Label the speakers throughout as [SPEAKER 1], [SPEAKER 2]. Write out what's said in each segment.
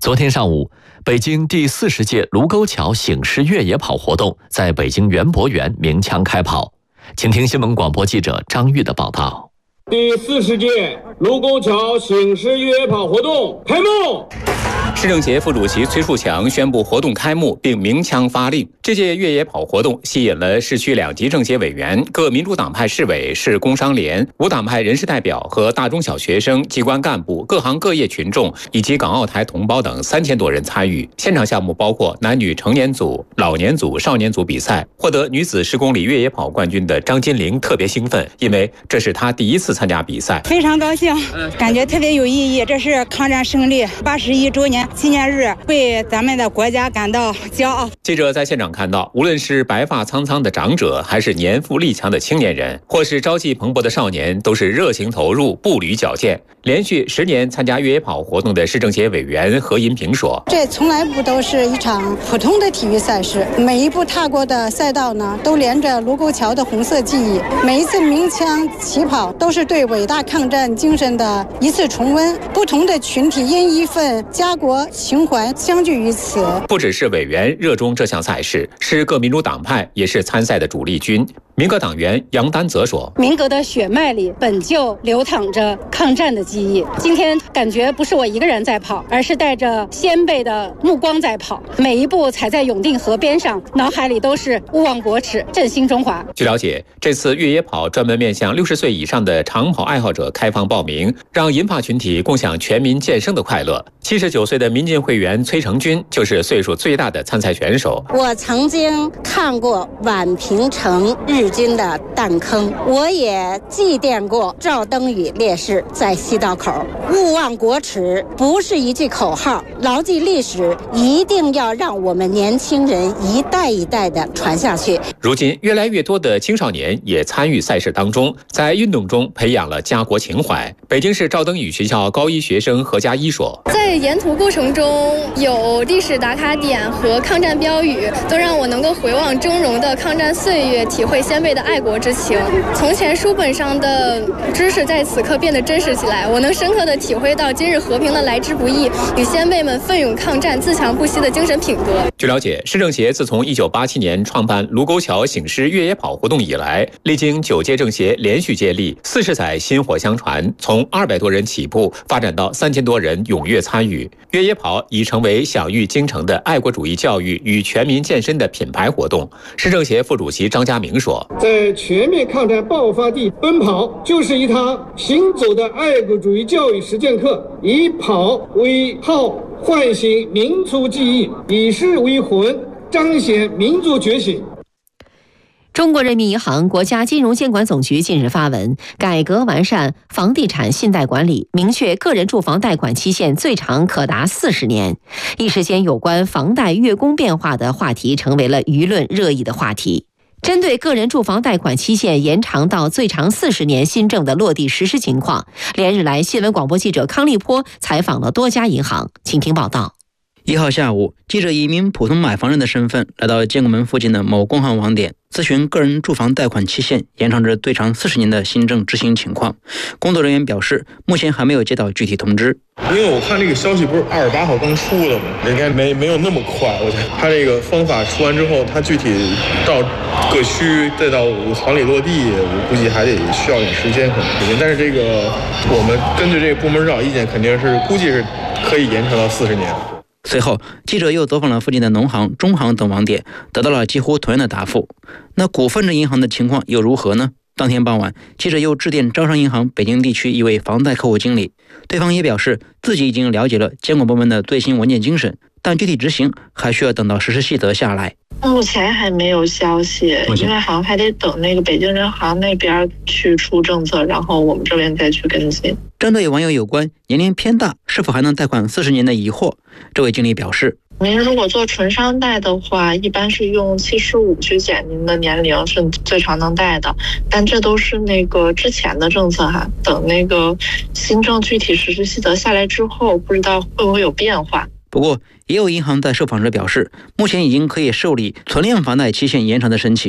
[SPEAKER 1] 昨天上午，北京第40届卢沟桥醒狮越野跑活动在北京园博园鸣枪开跑。请听新闻广播记者张玉的报道。
[SPEAKER 2] 第40届卢沟桥醒狮越野跑活动开幕。
[SPEAKER 3] 市政协副主席崔树强宣布活动开幕并鸣枪发令。这届越野跑活动吸引了市区2级政协委员、各民主党派市委、市工商联、无党派人士代表和大中小学生、机关干部、各行各业群众以及港澳台同胞等3000多人参与。现场项目包括男女成年组、老年组、少年组比赛。获得女子10公里越野跑冠军的张金玲特别兴奋，因为这是她第一次参加比赛，
[SPEAKER 4] 非常高兴，感觉特别有意义。这是抗战胜利81周年纪念日，为咱们的国家感到骄傲。
[SPEAKER 3] 记者在现场看到，无论是白发苍苍的长者，还是年富力强的青年人，或是朝气蓬勃的少年，都是热情投入，步履矫健。连续10年参加越野跑活动的市政协委员何银平说：“
[SPEAKER 5] 这从来不都是一场普通的体育赛事，每一步踏过的赛道呢，都连着卢沟桥的红色记忆。每一次鸣枪起跑，都是对伟大抗战精神的一次重温。不同的群体因一份家国情怀相聚于此。”
[SPEAKER 3] 不只是委员热衷这项赛事，是各民主党派也是参赛的主力军。民革党员杨丹则说：“
[SPEAKER 6] 民革的血脉里本就流淌着抗战的记忆，今天感觉不是我一个人在跑，而是带着先辈的目光在跑。每一步踩在永定河边上，脑海里都是勿忘国耻，振兴中华。”
[SPEAKER 3] 据了解，这次越野跑专门面向60岁以上的长跑爱好者开放报名，让银发群体共享全民健身的快乐。79岁的民进会员崔成军就是岁数最大的参赛选手。
[SPEAKER 7] 我曾经看过宛平城日军的弹坑，我也祭奠过赵登禹烈士在西道口。勿忘国耻不是一句口号，牢记历史一定要让我们年轻人一代一代的传下去。
[SPEAKER 3] 如今越来越多的青少年也参与赛事当中，在运动中培养了家国情怀。北京市赵登禹学校高一学生何佳一说：“
[SPEAKER 8] 在沿途过程中有历史打卡点和抗战标语，都让我能够回望峥嵘的抗战岁月，体会先辈的爱国之情。从前书本上的知识在此刻变得真实起来，我能深刻地体会到今日和平的来之不易与先辈们奋勇抗战、自强不息的精神品格。”
[SPEAKER 3] 据了解，市政协自从1987年创办卢沟桥醒狮越野跑活动以来，历经9届政协连续接力，40载薪火相传，从200多人起步发展到3000多人踊跃参与。越野跑已成为享誉京城的爱国主义教育与全民健身的品牌活动。市政协副主席张家明说：“
[SPEAKER 2] 在全面抗战爆发地奔跑，就是一堂行走的爱国主义教育实践课，以跑为号，唤醒民族记忆，以诗为魂，彰显民族觉醒。”
[SPEAKER 9] 中国人民银行、国家金融监管总局近日发文，改革完善房地产信贷管理，明确个人住房贷款期限最长可达40年。一时间，有关房贷月供变化的话题成为了舆论热议的话题。针对个人住房贷款期限延长到最长40年新政的落地实施情况，连日来，新闻广播记者康立波采访了多家银行，请听报道。
[SPEAKER 10] 1号下午，记者以一名普通买房人的身份来到建国门附近的某工行网点，咨询个人住房贷款期限延长至最长40年的新政执行情况。工作人员表示，目前还没有接到具体通知。
[SPEAKER 11] 因为我看这个消息不是28号刚出的吗？应该没有那么快。我觉得他这个方法出完之后，他具体到各区再到行里落地，我估计还得需要点时间，可能时间。但是这个我们根据这个部门指导意见，肯定是估计是可以延长到40年。
[SPEAKER 10] 随后，记者又走访了附近的农行、中行等网点，得到了几乎同样的答复。那股份制银行的情况又如何呢？当天傍晚，记者又致电招商银行北京地区一位房贷客户经理，对方也表示自己已经了解了监管部门的最新文件精神，但具体执行还需要等到实施细则下来。
[SPEAKER 12] 目前还没有消息，因为好像还得等那个北京人行那边去出政策，然后我们这边再去跟进。
[SPEAKER 10] 针对网友有关年龄偏大是否还能贷款40年的疑惑，这位经理表示，
[SPEAKER 12] 您如果做纯商贷的话，一般是用75去减您的年龄是最长能贷的，但这都是那个之前的政策哈，等那个新政具体实施细则下来之后，不知道会不会有变化。
[SPEAKER 10] 不过，也有银行在受访时表示，目前已经可以受理存量房贷期限延长的申请。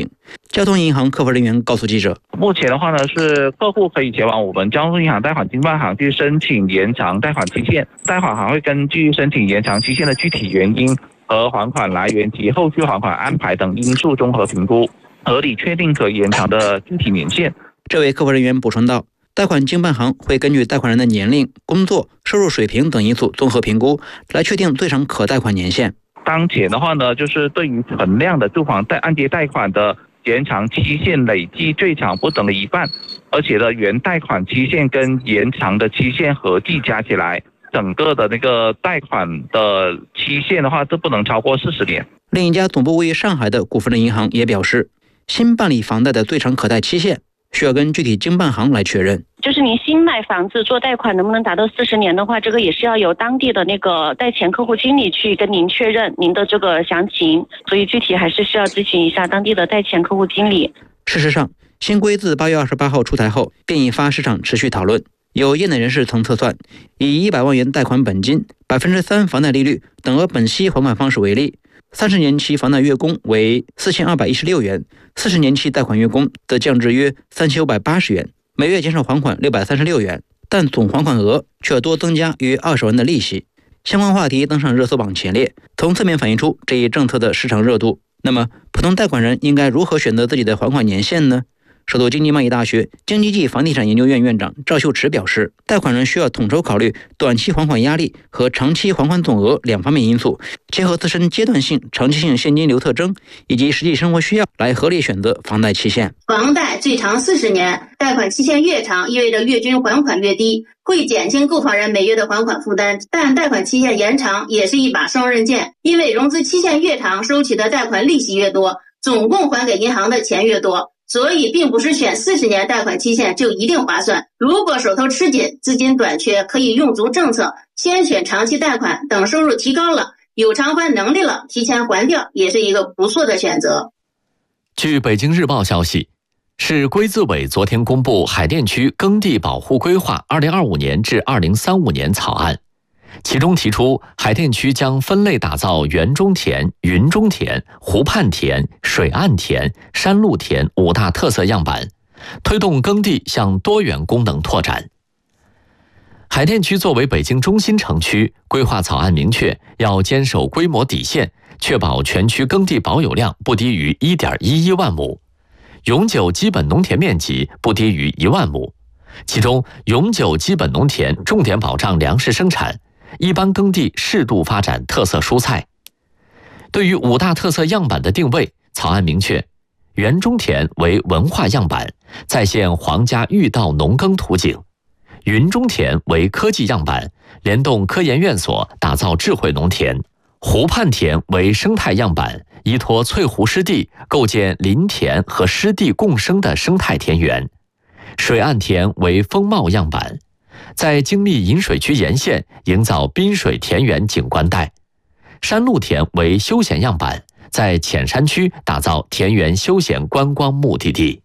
[SPEAKER 10] 交通银行客服人员告诉记者，
[SPEAKER 13] 目前的话呢，是客户可以前往我们交通银行贷款经办行去申请延长贷款期限，贷款行会根据申请延长期限的具体原因和还款来源及后续还款安排等因素综合评估，合理确定可延长的具体年限。
[SPEAKER 10] 这位客服人员补充道，贷款经办行会根据贷款人的年龄、工作、收入水平等因素综合评估，来确定最长可贷款年限。
[SPEAKER 13] 当前的话呢，就是对于存量的住房按揭贷款的延长期限累计最长不等于一半，而且的原贷款期限跟延长的期限合计加起来，整个的那个贷款的期限的话，这不能超过40年。
[SPEAKER 10] 另一家总部位于上海的股份制银行也表示，新办理房贷的最长可贷期限需要跟具体经办行来确认。
[SPEAKER 14] 就是您新买房子做贷款能不能达到40年的话，这个也是要由当地的那个贷前客户经理去跟您确认您的这个详情，所以具体还是需要咨询一下当地的贷前客户经理。
[SPEAKER 10] 事实上，新规自8月28号出台后，便引发市场持续讨论。有业内人士曾测算，以100万元贷款本金、3%房贷利率等额本息还款方式为例，30年期房贷月供为4216元，40年期贷款月供则降至约3580元，每月减少还款636元，但总还款额却多增加约20万的利息。相关话题登上热搜榜前列，从侧面反映出这一政策的市场热度。那么，普通贷款人应该如何选择自己的还款年限呢？首都经济贸易大学经济暨房地产研究院院长赵秀池表示，贷款人需要统筹考虑短期还款压力和长期还款总额两方面因素，结合自身阶段性、长期性现金流特征以及实际生活需要，来合理选择房贷期限。
[SPEAKER 15] 房贷最长40年，贷款期限越长，意味着月均还款越低，会减轻购房人每月的还款负担。但贷款期限延长也是一把双刃剑，因为融资期限越长，收取的贷款利息越多，总共还给银行的钱越多。所以并不是选40年贷款期限就一定划算，如果手头吃紧、资金短缺，可以用足政策，先选长期贷款，等收入提高了，有偿还能力了，提前还掉，也是一个不错的选择。
[SPEAKER 1] 据北京日报消息，市规资委昨天公布海淀区耕地保护规划2025年至2035年草案，其中提出海淀区将分类打造园中田、云中田、湖畔田、水岸田、山路田5大特色样板，推动耕地向多元功能拓展。海淀区作为北京中心城区，规划草案明确要坚守规模底线，确保全区耕地保有量不低于 1.11万亩，永久基本农田面积不低于1万亩，其中永久基本农田重点保障粮食生产，一般耕地适度发展特色蔬菜。对于5大特色样板的定位，草案明确，园中田为文化样板，再现皇家御道农耕图景；云中田为科技样板，联动科研院所打造智慧农田；湖畔田为生态样板，依托翠湖湿地构建林田和湿地共生的生态田园；水岸田为风貌样板，在精密引水区沿线营造滨水田园景观带；山路田为休闲样板，在浅山区打造田园休闲观光目的地。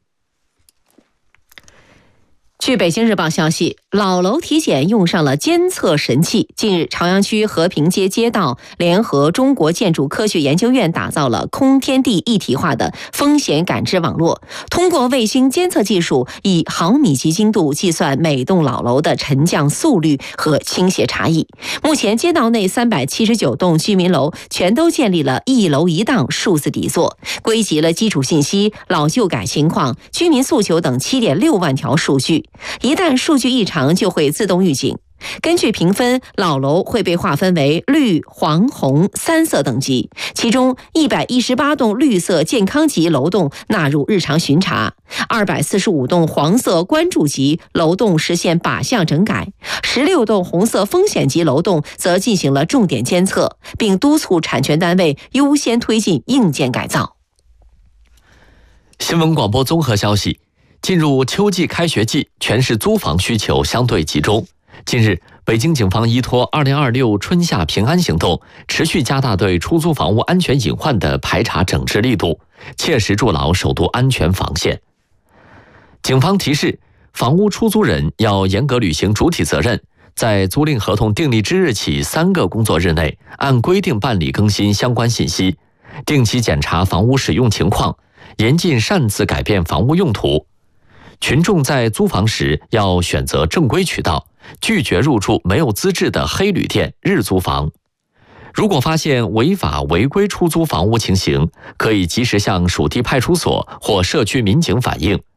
[SPEAKER 9] 据北京日报消息，老楼体检用上了监测神器。近日，朝阳区和平街街道联合中国建筑科学研究院打造了空天地一体化的风险感知网络，通过卫星监测技术，以毫米级精度计算每栋老楼的沉降速率和倾斜差异。目前，街道内379栋居民楼全都建立了一楼一档数字底座，归集了基础信息、老旧改情况、居民诉求等7.6万条数据。一旦数据异常，就会自动预警。根据评分，老楼会被划分为绿、黄、红3色等级，其中118栋绿色健康级楼栋纳入日常巡查，245栋黄色关注级楼栋实现靶向整改，16栋红色风险级楼栋则进行了重点监测，并督促产权单位优先推进硬件改造。
[SPEAKER 1] 新闻广播综合消息，进入秋季开学季，全市租房需求相对集中。近日，北京警方依托2026春夏平安行动，持续加大对出租房屋安全隐患的排查整治力度，切实筑牢首都安全防线。警方提示，房屋出租人要严格履行主体责任，在租赁合同订立之日起3个工作日内，按规定办理更新相关信息，定期检查房屋使用情况， 严禁擅自改变房屋用途。群众在租房时要选择正规渠道，拒绝入住没有资质的黑旅店、日租房。如果发现违法违规出租房屋情形，可以及时向属地派出所或社区民警反映，